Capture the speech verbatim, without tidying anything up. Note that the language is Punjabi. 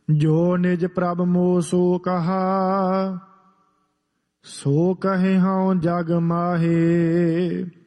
ਜੋ ਨਿਜ ਪ੍ਰਭ ਮੋਹ ਸੋ ਕਹਾ, ਸੋ ਕਹੇ ਹਉ ਜਗ ਮਾਹੇ।